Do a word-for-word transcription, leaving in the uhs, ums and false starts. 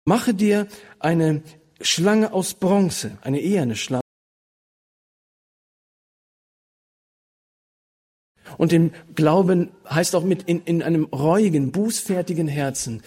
Mache dir eine Schlange aus Bronze, eine eherne Schlange. Und im Glauben heißt auch mit in, in einem reuigen, bußfertigen Herzen